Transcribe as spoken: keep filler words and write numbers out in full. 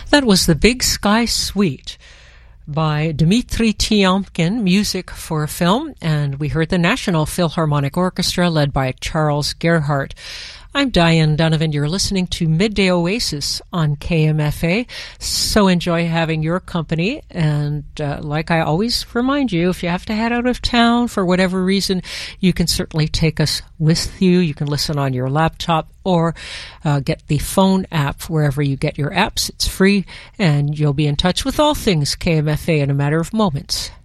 That was the Big Sky Suite by Dmitri Tiomkin, music for a film, and we heard the National Philharmonic Orchestra led by Charles Gerhardt. I'm Diane Donovan. You're listening to Midday Oasis on K M F A. So enjoy having your company. And uh, like I always remind you, if you have to head out of town for whatever reason, you can certainly take us with you. You can listen on your laptop or uh, get the phone app wherever you get your apps. It's free, and you'll be in touch with all things K M F A in a matter of moments.